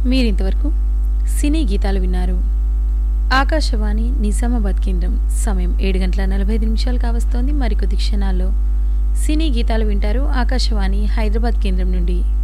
మీరింతవరకు సినీ గీతాలు విన్నారు. ఆకాశవాణి నిజామాబాద్ కేంద్రం. సమయం 7:45 కావస్తోంది. మరికొద్ది క్షణాల్లో సినీ గీతాలు వింటారు ఆకాశవాణి హైదరాబాద్ కేంద్రం నుండి.